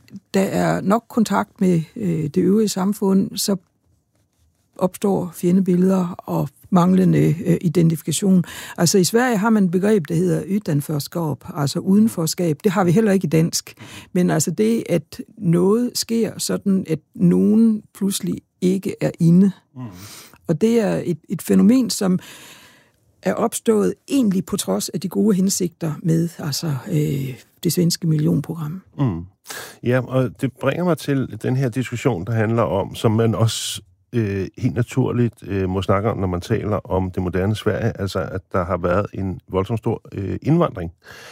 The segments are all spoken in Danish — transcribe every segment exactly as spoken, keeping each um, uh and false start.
der er nok kontakt med øh, det øvrige samfund, så opstår fjendebilleder og manglende øh, identifikation. Altså i Sverige har man et begreb, der hedder utanförskap, altså udenforskab. Det har vi heller ikke i dansk. Men altså det, at noget sker sådan, at nogen pludselig ikke er inde. Mm. Og det er et, et fænomen, som er opstået egentlig på trods af de gode hensigter med altså, øh, det svenske millionprogram. Mm. Ja, og det bringer mig til den her diskussion, der handler om, som man også øh, helt naturligt øh, må snakke om, når man taler om det moderne Sverige, altså at der har været en voldsomt stor øh, indvandring.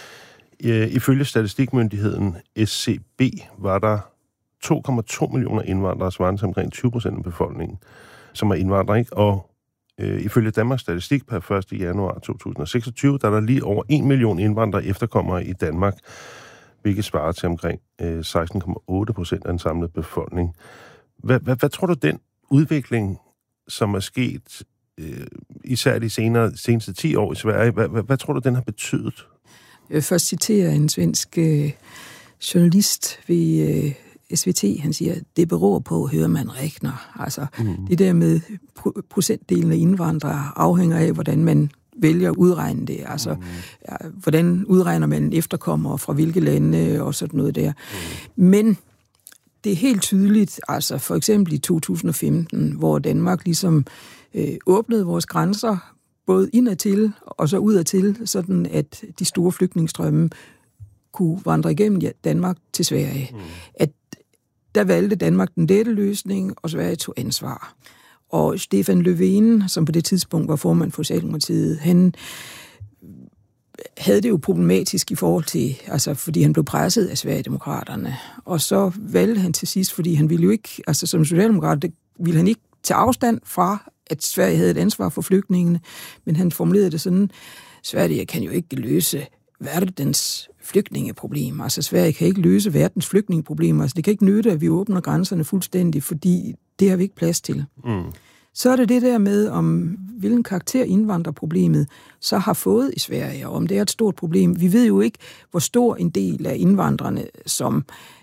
Øh, ifølge statistikmyndigheden S C B var der to komma to millioner indvandrere, svarende til omkring tyve procent af befolkningen, som er indvandrere, ikke? Og øh, ifølge Danmarks Statistik per første januar to tusind og seksogtyve, der er der lige over en million indvandrere efterkommere i Danmark, hvilket svarer til omkring øh, seksten komma otte procent af den samlede befolkning. Hvad, hvad, hvad tror du, den udvikling, som er sket øh, især de senere, seneste ti år i Sverige, hvad, hvad, hvad tror du, den har betydet? Jeg vil først citere en svensk øh, journalist ved øh, S V T. Han siger, det beror på, hører man rækner. Altså, mm. det der med pro- procentdelen af indvandrere afhænger af, hvordan man vælger at udregne det. Altså, mm. ja, hvordan udregner man efterkommere fra hvilke lande og sådan noget der. Mm. Men det er helt tydeligt, altså for eksempel i to tusind og femten, hvor Danmark ligesom øh, åbnede vores grænser, både indadtil og så udadtil, sådan at de store flygtningestrømme kunne vandre igennem Danmark til Sverige. Mm. At der valgte Danmark den lette løsning, og Sverige tog ansvar. Og Stefan Löfven, som på det tidspunkt var formand for Socialdemokratiet, han havde det jo problematisk i forhold til, altså fordi han blev presset af Sverigedemokraterne. Og så valgte han til sidst, fordi han ville jo ikke, altså som socialdemokrat, ville han ikke tage afstand fra, at Sverige havde et ansvar for flygtningene, men han formulerede det sådan, Sverige kan jo ikke løse verdens flygtningeproblem. Altså Sverige kan ikke løse verdens flygtningeproblemer. Altså det kan ikke nytte, at vi åbner grænserne fuldstændig, fordi det har vi ikke plads til. Mm. Så er det det der med, om hvilken karakter indvandrerproblemet så har fået i Sverige, og om det er et stort problem. Vi ved jo ikke, hvor stor en del af indvandrerne, som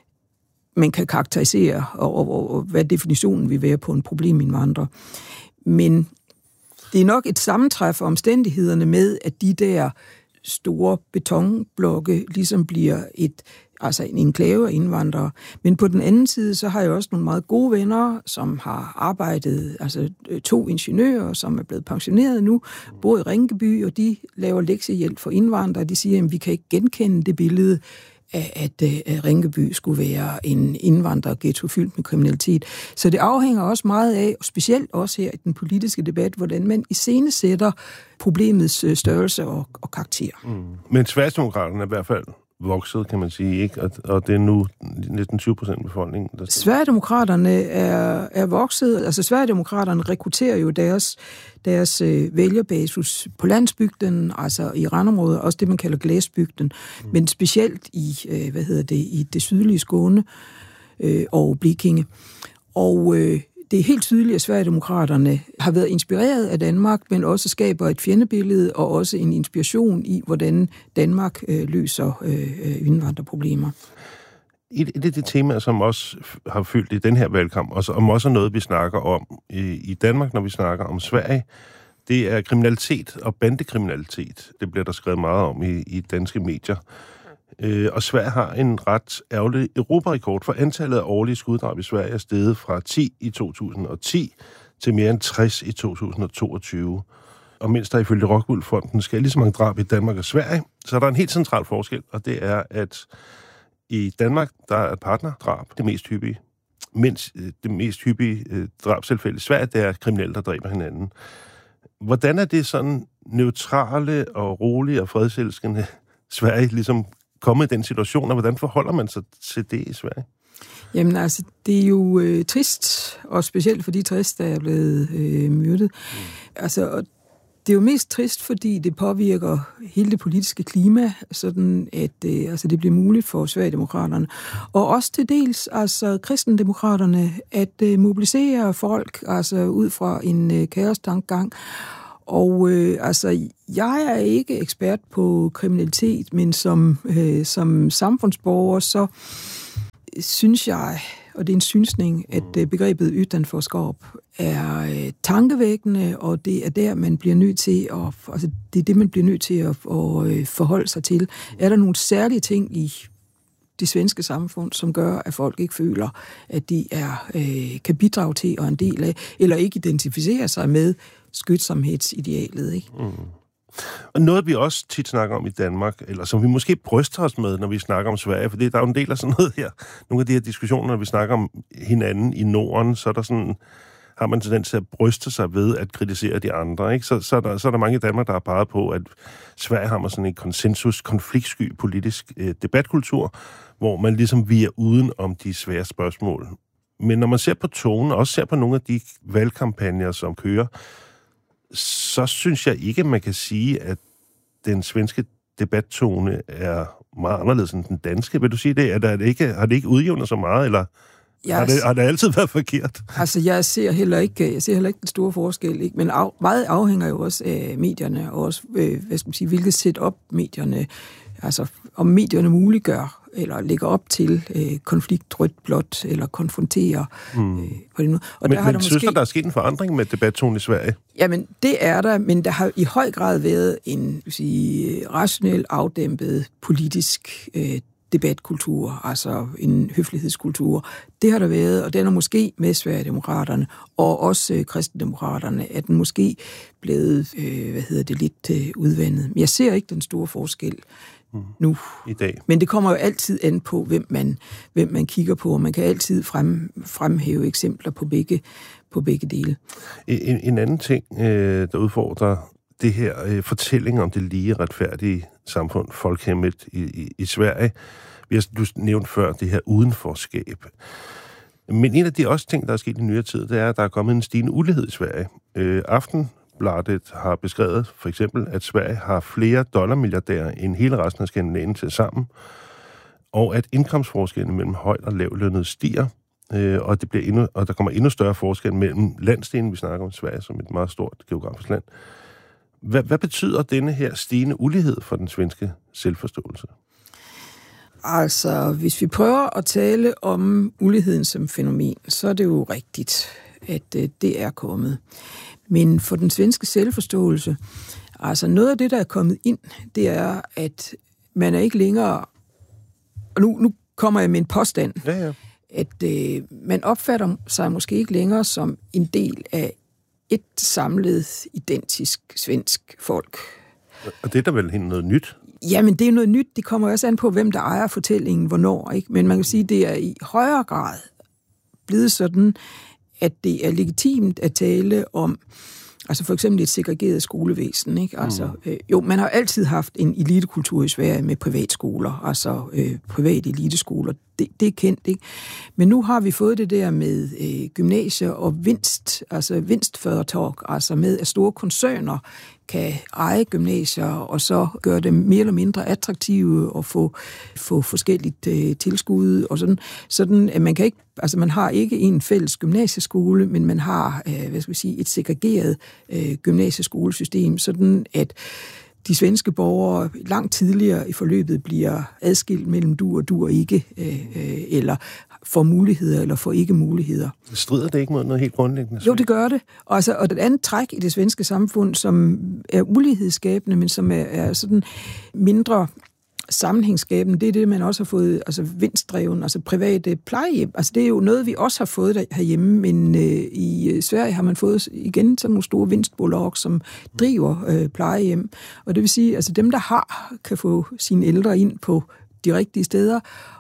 man kan karakterisere, og, og, og hvad definitionen vil være på en problemindvandrer. Men det er nok et sammentræf af omstændighederne med, at de der store betonblokke ligesom bliver et, altså en enklave af indvandrere. Men på den anden side, så har jeg også nogle meget gode venner, som har arbejdet, altså to ingeniører, som er blevet pensioneret nu, bor i Rinkeby, og de laver lektiehjælp for indvandrere. De siger, at vi kan ikke genkende det billede af, at, at Rinkeby skulle være en indvandrerghetto fyldt med kriminalitet. Så det afhænger også meget af, og specielt også her i den politiske debat, hvordan man iscenesætter problemets størrelse og, og karakter. Mm. Men Sverigedemokraterne er i hvert fald vokset, kan man sige, ikke? Og, og det er nu næsten tyve procent af befolkningen. Der... Sverigedemokraterne er, er vokset. Altså Sverigedemokraterne rekrutterer jo deres, deres øh, vælgerbasis på landsbygden, altså i randområder, også det, man kalder glæsbygden, mm. men specielt i, øh, hvad hedder det, i det sydlige Skåne øh, og Blekinge. Og øh, det er helt tydeligt, at Sverigedemokraterne har været inspireret af Danmark, men også skaber et fjendebillede og også en inspiration i, hvordan Danmark øh, løser øh, indvandrerproblemer. Et af de temaer, som også har fyldt i den her valgkamp, og som også er noget, vi snakker om i, i Danmark, når vi snakker om Sverige, det er kriminalitet og bandekriminalitet. Det bliver der skrevet meget om i, i danske medier. Øh, og Sverige har en ret ærgerlig europarekord, for antallet af årlige skuddrab i Sverige er steget fra ti i to tusind og ti til mere end tres i to tusind og toogtyve. Og mens der ifølge Rockwool-fonden sker lige så mange drab i Danmark og Sverige, så er der en helt central forskel, og det er, at i Danmark, der er partnerdrab det mest hyppige, mens det mest hyppige drabstilfælde i Sverige, det er kriminelle, der dræber hinanden. Hvordan er det sådan neutrale og rolige og fredselskende Sverige ligesom kommet i den situation, og hvordan forholder man sig til det i Sverige? Jamen altså, det er jo øh, trist, og specielt for de trist, der er blevet øh, myrdet. Mm. Altså, det er jo mest trist, fordi det påvirker hele det politiske klima, sådan at øh, altså, det bliver muligt for Sverigedemokraterne, og også til dels altså kristendemokraterne, at øh, mobilisere folk altså, ud fra en øh, kaostankegang. Og øh, altså, jeg er ikke ekspert på kriminalitet, men som, øh, som samfundsborger, så synes jeg, og det er en synsning, at begrebet ytterforskab er øh, tankevækkende, og det er der, man bliver nødt til at, altså det er det, man bliver nødt til at, at øh, forholde sig til. Er der nogle særlige ting i det svenske samfund, som gør, at folk ikke føler, at de er, øh, kan bidrage til og en del af, eller ikke identificere sig med skytsomhedsidealet, ikke? Mm. Og noget, vi også tit snakker om i Danmark, eller som vi måske bryster os med, når vi snakker om Sverige, for der er jo en del af sådan noget her. Nogle af de her diskussioner, når vi snakker om hinanden i Norden, så er der sådan, har man tendens til at bryste sig ved at kritisere de andre, ikke? Så, så, er der, så er der mange i Danmark, der har peget på, at Sverige har sådan en konsensus, konfliktsky politisk øh, debatkultur, hvor man ligesom viger uden om de svære spørgsmål. Men når man ser på tonen, og også ser på nogle af de valgkampagner, som kører, så synes jeg ikke, man kan sige, at den svenske debattone er meget anderledes end den danske. Vil du sige det? Er det ikke, har det ikke udjævnet så meget, eller yes. har, det, har det altid været forkert? Altså, jeg ser heller ikke, jeg ser heller ikke den store forskel, ikke? Men af, meget afhænger jo også af medierne, og også, øh, hvad skal man sige, hvilket setup medierne, altså om medierne muliggør, eller lægger op til øh, konflikt rødt blåt, eller konfronterer mm. øh, på den måde. Og men der har men der synes måske... du, der er sket en forandring med debattonen i Sverige? Jamen, det er der, men der har i høj grad været en sige, rationel, afdæmpet politisk øh, debatkultur, altså en høflighedskultur. Det har der været, og den er måske med Sverigedemokraterne, og også øh, Kristendemokraterne, at den måske blevet, øh, hvad hedder det, lidt øh, udvandet. Men jeg ser ikke den store forskel nu. I dag. Men det kommer jo altid an på, hvem man, hvem man kigger på, og man kan altid frem, fremhæve eksempler på begge, på begge dele. En, en anden ting, øh, der udfordrer det her øh, fortælling om det lige retfærdige samfund, folkhemmet i, i, i Sverige. Vi har, du nævnte før det her udenforskab. Men en af de også ting, der er sket i nyere tid, det er, at der er kommet en stigende ulighed i Sverige. Øh, Aftenbladet har beskrevet for eksempel, at Sverige har flere dollarmilliardærer end hele resten af Skandinavien til sammen, og at indkomstforskellen mellem højt og lavtlønnet stiger, øh, og, det bliver endnu, og der kommer endnu større forskel mellem landsdelen, vi snakker om Sverige som et meget stort geografisk land. Hvad, hvad betyder denne her stigende ulighed for den svenske selvforståelse? Altså, hvis vi prøver at tale om uligheden som fænomen, så er det jo rigtigt, at det er kommet. Men for den svenske selvforståelse, altså noget af det, der er kommet ind, det er, at man er ikke længere, og nu, nu kommer jeg med en påstand, ja, ja. at øh, man opfatter sig måske ikke længere som en del af et samlet, identisk svensk folk. Og det er da vel noget nyt? Jamen, det er noget nyt. Det kommer også an på, hvem der ejer fortællingen, hvornår, ikke? Men man kan sige, at det er i højere grad blevet sådan, at det er legitimt at tale om, altså for eksempel et segregeret skolevæsen, ikke? Altså, mm. øh, jo, man har altid haft en elitekultur i Sverige med privatskoler, altså øh, private eliteskoler. Det, det er kendt, ikke? Men nu har vi fået det der med øh, gymnasier og vinst, altså vinstföretag, altså med at store koncerner kan eje gymnasier og så gøre dem mere eller mindre attraktive og få, få forskelligt øh, tilskud og sådan, sådan at man kan ikke, altså man har ikke en fælles gymnasieskole, men man har, øh, hvad skal vi sige, et segregeret øh, gymnasieskolesystem, sådan at de svenske borgere langt tidligere i forløbet bliver adskilt mellem du og du og ikke, øh, eller får muligheder eller får ikke muligheder. Strider det ikke mod noget helt grundlæggende? Jo, det gør det. Og, altså, og det andet træk i det svenske samfund, som er ulighedsskabende, men som er, er sådan mindre sammenhængsskabende, det er det, man også har fået, altså vinstdreven, altså private plejehjem. Altså det er jo noget, vi også har fået der, herhjemme, men øh, i Sverige har man fået igen sådan nogle store vinstbolag, som driver øh, plejehjem. Og det vil sige, altså dem, der har, kan få sine ældre ind på de rigtige steder.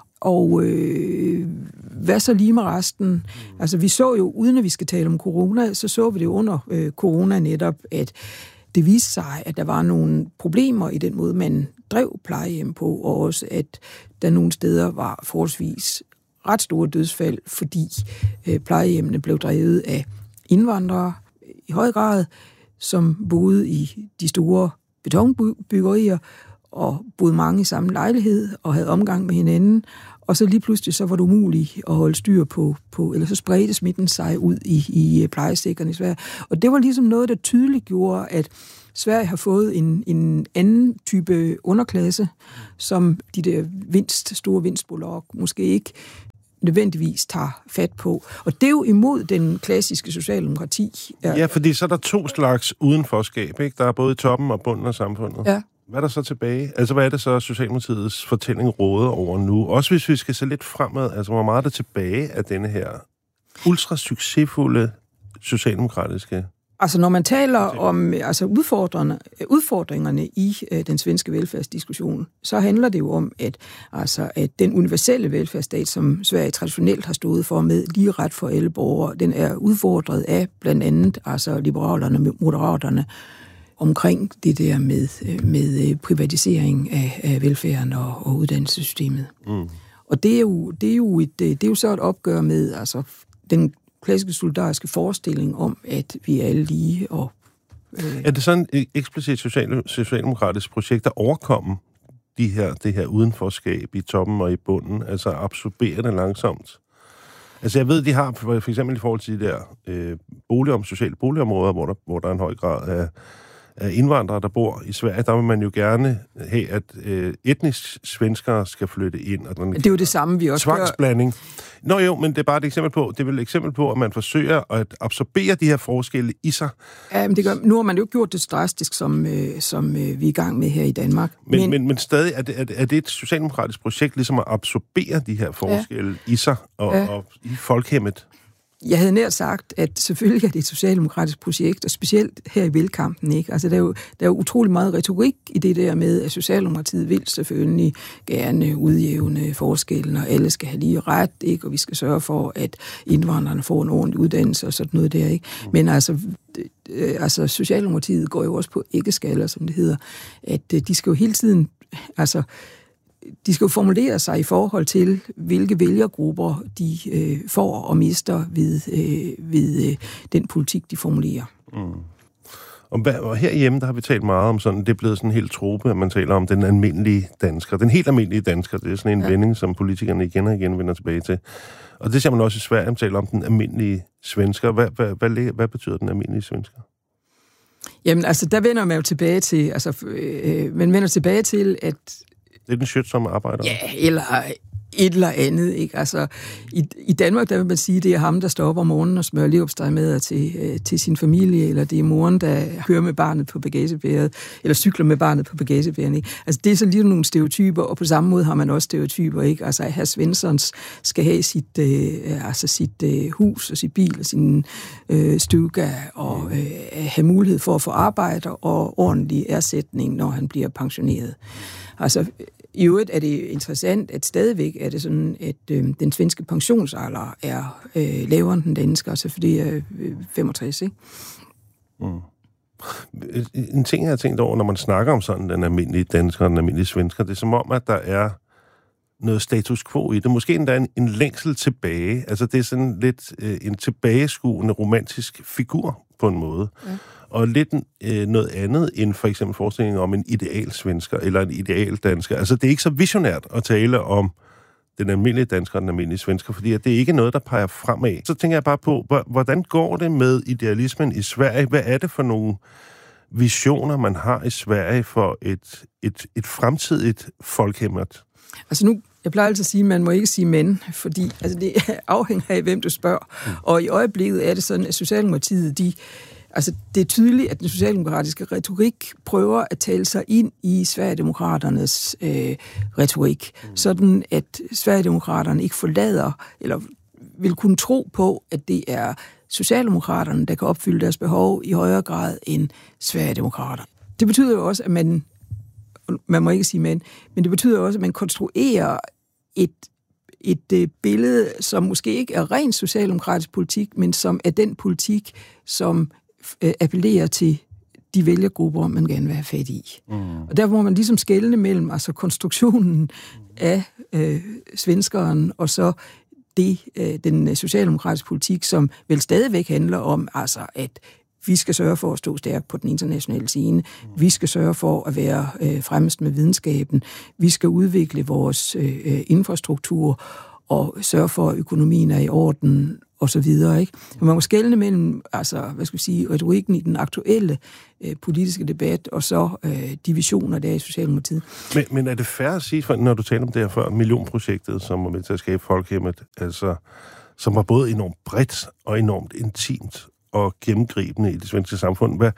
Og øh, hvad så lige med resten? Mm. Altså vi så jo, uden at vi skal tale om corona, så så vi det under øh, corona netop, at det viste sig, at der var nogle problemer i den måde, man drev plejehjem på, og også at der nogle steder var forholdsvis ret store dødsfald, fordi øh, plejehjemmene blev drevet af indvandrere i høj grad, som boede i de store betonbyggerier, og boede mange i samme lejlighed, og havde omgang med hinanden, og så lige pludselig så var det umuligt at holde styr på, på eller så spredte smitten sig ud i, i plejestikkerne i Sverige. Og det var ligesom noget, der tydeligt gjorde, at Sverige har fået en, en anden type underklasse, som de der vinst, store vinstbolag måske ikke nødvendigvis tager fat på. Og det er jo imod den klassiske socialdemokrati. Ja, fordi så er der to slags udenforskab, ikke? Der er både toppen og bunden af samfundet. Ja. Hvad er der så tilbage? Altså, hvad er det så, Socialdemokratiets fortælling råder over nu? Også hvis vi skal se lidt fremad, altså, hvor meget er der tilbage af denne her ultra succesfulde socialdemokratiske... Altså, når man taler om altså, udfordringerne, udfordringerne i øh, den svenske velfærdsdiskussion, så handler det jo om, at, altså, at den universelle velfærdsstat, som Sverige traditionelt har stået for med lige ret for alle borgere, den er udfordret af blandt andet altså, liberalerne, moderaterne, omkring det der med, med privatisering af, af velfærden og, og uddannelsessystemet. Mm. Og det er, jo, det, er jo et, det er jo så et opgør med altså, den klassiske solidariske forestilling om, at vi er alle lige. Og, øh... Er det sådan et eksplicit social, socialdemokratisk projekt, der overkommer de her, det her udenforskab i toppen og i bunden, altså absorberer det langsomt? Altså jeg ved, de har for eksempel i forhold til de der øh, boligom, sociale boligområder, hvor der, hvor der er en høj grad af af indvandrere, der bor i Sverige, der vil man jo gerne have, at øh, etnisk svenskere skal flytte ind. Og det er jo det samme, vi også tvangsblanding. Nå jo, men det er bare et eksempel på, det er vel et eksempel på, at man forsøger at absorbere de her forskelle i sig. Ja, men det gør, nu har man jo gjort det så drastisk, som, øh, som øh, vi er i gang med her i Danmark. Men, men, men, men stadig, er det, er det et socialdemokratisk projekt, ligesom at absorbere de her forskelle ja. i sig og, ja. og i folkhemmet? Jeg havde nær sagt, at selvfølgelig er det et socialdemokratisk projekt, og specielt her i valgkampen, ikke? Altså, der er, jo, der er jo utrolig meget retorik i det der med, at Socialdemokratiet vil selvfølgelig gerne udjævne forskellen, og alle skal have lige ret, ikke? Og vi skal sørge for, at indvandrerne får en ordentlig uddannelse og sådan noget der, ikke? Men altså, altså Socialdemokratiet går jo også på æggeskaller, som det hedder, at de skal jo hele tiden, altså, de skal jo formulere sig i forhold til, hvilke vælgergrupper de øh, får og mister ved, øh, ved øh, den politik, de formulerer. Mm. Og, hvad, og herhjemme, der har vi talt meget om sådan, det er blevet sådan helt trope, at man taler om den almindelige dansker. Den helt almindelige dansker, det er sådan en ja. vending, som politikerne igen og igen vender tilbage til. Og det ser man også i Sverige, man taler om den almindelige svensker. Hvad, hvad, hvad, hvad betyder den almindelige svensker? Jamen, altså, der vender man jo tilbage til, altså, øh, man vender tilbage til, at det er den skytsomme arbejder. Ja, eller et eller andet, ikke? Altså, i, i Danmark, der vil man sige, det er ham, der står op om morgenen og smører leverpostejmadder til, øh, til sin familie, eller det er moren, der kører med barnet på bagagebæret, eller cykler med barnet på bagagebæret, ikke? Altså, det er så lige nogle stereotyper, og på samme måde har man også stereotyper, ikke? Altså, at herr Svenssons skal have sit, øh, altså sit øh, hus og sit bil og sin øh, stuga, og øh, have mulighed for at få arbejde og ordentlig erstatning, når han bliver pensioneret. Altså, i øvrigt er det interessant, at stadigvæk er det sådan, at øh, den svenske pensionsalder er øh, lavere end den danske, altså for det er øh, femogtres, ikke? Mm. En ting, jeg har tænkt over, når man snakker om sådan den almindelige dansker og den almindelige svensker, det er som om, at der er noget status quo i det. Måske endda en, en længsel tilbage. Altså, det er sådan lidt øh, en tilbageskuende romantisk figur på en måde. Ja. Og lidt øh, noget andet end for eksempel forestillingen om en ideal svensker eller en ideal dansker. Altså, det er ikke så visionært at tale om den almindelige dansker og den almindelige svensker, fordi det er ikke noget, der peger fremad. Så tænker jeg bare på, hvordan går det med idealismen i Sverige? Hvad er det for nogle visioner, man har i Sverige for et, et, et fremtidigt folkhemmet? Altså nu, jeg plejer altid at sige, at man må ikke sige men, fordi altså, det afhænger af, hvem du spørger. Mm. Og i øjeblikket er det sådan, at Socialdemokratiet, de Altså, det er tydeligt, at den socialdemokratiske retorik prøver at tale sig ind i Sverigedemokraternes øh, retorik, mm. sådan at Sverigedemokraterne ikke forlader, eller vil kunne tro på, at det er Socialdemokraterne, der kan opfylde deres behov i højere grad end Sverigedemokraterne. Det betyder jo også, at man, man må ikke sige men, men det betyder også, at man konstruerer et et øh, billede, som måske ikke er ren socialdemokratisk politik, men som er den politik, som øh, appellerer til de vælgergrupper, man gerne vil have fat i. Mm. Og der må man ligesom skelne mellem altså konstruktionen af øh, svenskeren, og så det, øh, den socialdemokratiske politik, som vel stadigvæk handler om, altså at vi skal sørge for at stå stærkt på den internationale scene. Mm. Vi skal sørge for at være øh, fremmest med videnskaben. Vi skal udvikle vores øh, infrastruktur. og sørge for, at økonomien er i orden, og så videre, ikke? Man må skelne mellem, altså, hvad skal vi sige, retorikken i den aktuelle øh, politiske debat, og så øh, de visioner, der er i Socialdemokratiet. Men, men er det fair at sige, for, når du taler om det her før, millionprojektet, som var med til at skabe Folkhjemmet, altså, som var både enormt bredt og enormt intimt og gennemgribende i det svenske samfund. Hvad,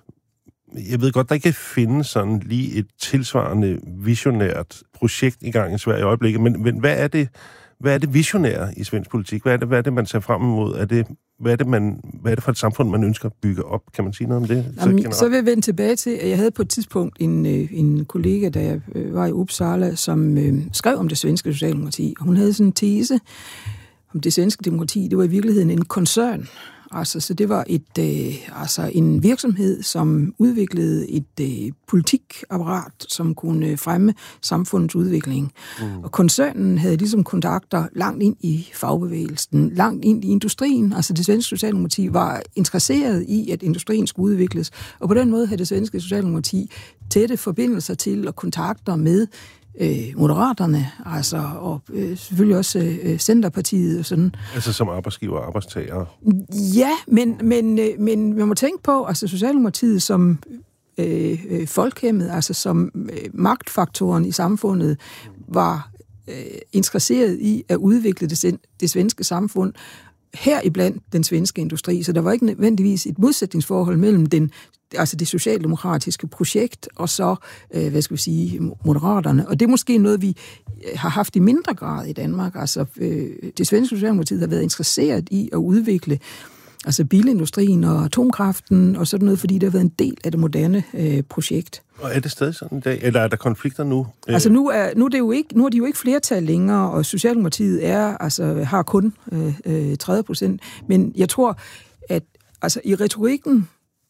jeg ved godt, der ikke findes sådan lige et tilsvarende visionært projekt i gang i Sverige i øjeblikket, men, men hvad er det, hvad er det visionære i svensk politik? Hvad er det, hvad er det man ser frem imod? Er det, hvad, er det, man, hvad er det for et samfund, man ønsker at bygge op? Kan man sige noget om det? Jamen, så vil jeg vende tilbage til, at jeg havde på et tidspunkt en, en kollega, da jeg var i Uppsala, som øh, skrev om det svenske socialdemokrati. Hun havde sådan en tese om det svenske demokrati. Det var i virkeligheden en koncern. Altså, så det var et, øh, altså en virksomhed, som udviklede et øh, politikapparat, som kunne fremme samfundets udvikling. Mm. Og koncernen havde ligesom kontakter langt ind i fagbevægelsen, langt ind i industrien. Altså det svenske socialdemokrati var interesseret i, at industrien skulle udvikles. Og på den måde havde det svenske socialdemokrati tætte forbindelser til og kontakter med Øh, Moderaterne, altså, og øh, selvfølgelig også øh, Centerpartiet og sådan. Altså som arbejdsgiver og arbejdstagere? Ja, men, men, øh, men man må tænke på, altså Socialdemokratiet som øh, øh, Folkhjemmet, altså som øh, magtfaktoren i samfundet, var øh, interesseret i at udvikle det, det svenske samfund, heriblandt den svenske industri. Så der var ikke nødvendigvis et modsætningsforhold mellem den, altså det socialdemokratiske projekt og så, øh, hvad skal vi sige, Moderaterne. Og det er måske noget, vi har haft i mindre grad i Danmark. Altså øh, det svenske socialdemokrati har været interesseret i at udvikle altså bilindustrien og atomkraften og sådan noget, fordi det har været en del af det moderne øh, projekt. Og er det stadig sådan i dag? Eller er der konflikter nu? Altså nu er, nu er, det jo ikke, nu er de jo ikke flertal længere, og Socialdemokratiet er, altså, har kun øh, tredive procent. Men jeg tror, at altså, i retorikken,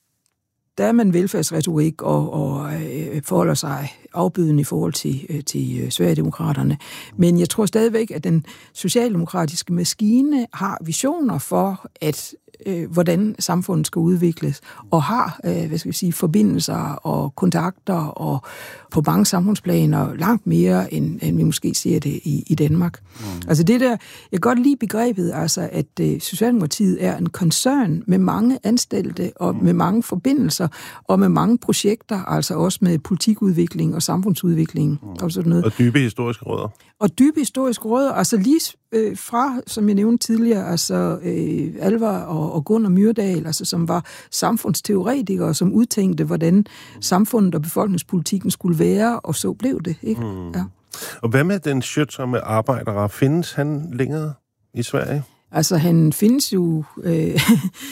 der er man velfærdsretorik og, og øh, forholder sig afbydende i forhold til, øh, til øh, Sverigedemokraterne. Men jeg tror stadigvæk, at den socialdemokratiske maskine har visioner for, at øh, hvordan samfundet skal udvikles, og har øh, hvad skal vi sige, forbindelser og kontakter og på mange samfundsplaner langt mere, end, end vi måske ser det i, i Danmark. Mm. Altså det der, jeg kan godt lide begrebet, altså at øh, Socialdemokratiet er en koncern med mange ansatte og mm. med mange forbindelser og med mange projekter, altså også med politikudvikling og samfundsudvikling mm. og sådan noget. Og dybe historiske rødder. Og dybe historiske rødder, altså lige øh, fra, som jeg nævnte tidligere, altså øh, Alvar og, og Gunnar Myrdal, altså som var samfundsteoretikere, som udtænkte, hvordan samfundet og befolkningspolitikken skulle være, og så blev det, ikke? Mm. Ja. Og hvad med den skötsamme arbejdere? Findes han længere i Sverige? Altså, han findes jo øh,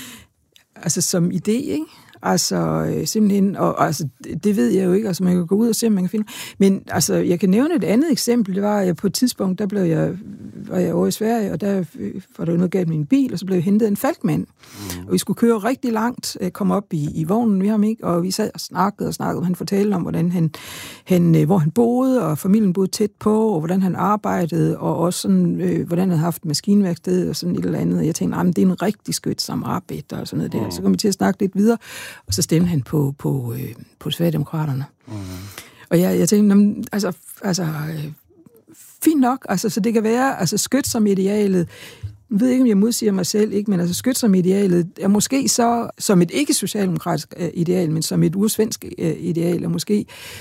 altså som idé, ikke? Altså, øh, simpelthen, og altså, det ved jeg jo ikke, altså man kan gå ud og se, om man kan finde. Men altså, jeg kan nævne et andet eksempel, det var, at på et tidspunkt, der blev jeg, var jeg over i Sverige, og der var der jo noget galt med min bil, og så blev jeg hentet en falkmand. Mm. Og vi skulle køre rigtig langt, komme op i, i vognen med ham, ikke? Og vi sad og snakkede og snakkede, og han fortalte om, hvordan han, han, hvor han boede, og familien boede tæt på, og hvordan han arbejdede, og også sådan, øh, hvordan han havde haft maskinværksted og sådan et eller andet. Og jeg tænkte, det er en rigtig skøtsam arbejder og sådan noget der. Mm. Så kom vi til at snakke lidt videre, og så stemte han på, på, øh, på Sverigedemokraterne. Mm. Og jeg, jeg tænkte, altså, altså øh, fint nok, altså, så det kan være, altså skyt som idealet, jeg ved ikke, om jeg modsiger mig selv, ikke, men altså skyt som idealet er måske så, som et ikke-socialdemokratisk øh, ideal, men som et ursvensk øh, ideal, er måske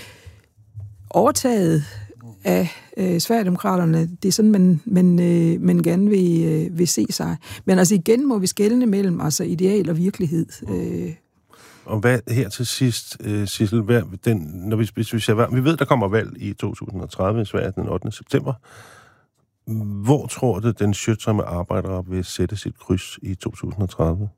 overtaget af øh, Sverigedemokraterne. Det er sådan, man, man, øh, man gerne vil, øh, vil se sig. Men altså igen må vi skelne mellem altså ideal og virkelighed. Øh, Og hvad her til sidst, uh, Sissel, hvad, den, når vi, hvis vi, ser, vi ved, der kommer valg i to tusind og tredive i Sverige den ottende september. Hvor tror du, den skötsamme arbejdere vil sætte sit kryds i to tusind og tredive?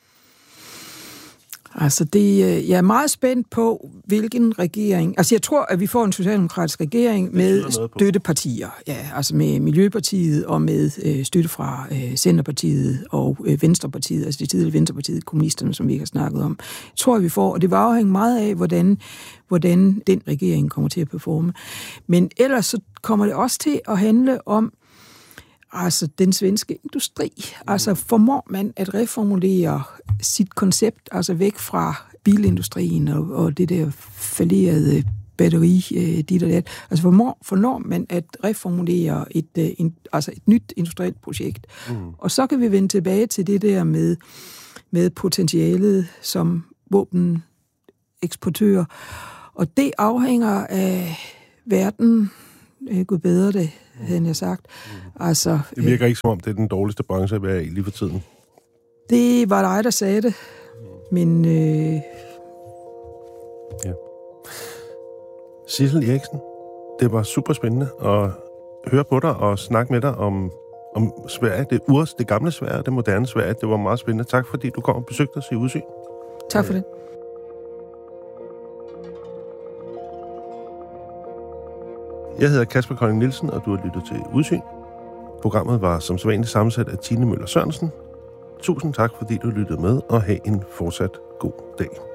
Altså, det, jeg er meget spændt på, hvilken regering... Altså, jeg tror, at vi får en socialdemokratisk regering med støttepartier. Ja, altså med Miljøpartiet og med øh, støtte fra øh, Centerpartiet og øh, Venstrepartiet, altså det tidligere Venstrepartiet, kommunisterne, som vi ikke har snakket om. Jeg tror, at vi får, og det var afhængigt meget af, hvordan, hvordan den regering kommer til at performe. Men ellers så kommer det også til at handle om altså den svenske industri. Altså formår man at reformulere sit koncept, altså væk fra bilindustrien og, og det der fallerede batteri, øh, dit og dat. Altså, hvornår, hvornår man at reformulere et, øh, en, altså et nyt industrielt projekt. Mm. Og så kan vi vende tilbage til det der med, med potentialet som våbeneksportør. Og det afhænger af verden, øh, gud bedre det, mm. havde jeg sagt. Mm. Altså, det virker øh, ikke som om, det er den dårligste branche at være i lige for tiden. Det var dig, der sagde det. Men... Øh... Ja. Sissel Eriksen, det var super spændende at høre på dig og snakke med dig om, om Sverige. Det urs, det gamle Sverige, det moderne Sverige. Det var meget spændende. Tak fordi du kom og besøgte os i Udsyn. Tak for det. Jeg hedder Kasper Kolding Nielsen, og du har lyttet til Udsyn. Programmet var som sædvanligt sammensat af Tine Møller Sørensen. Tusind tak, fordi du lyttede med, og have en fortsat god dag.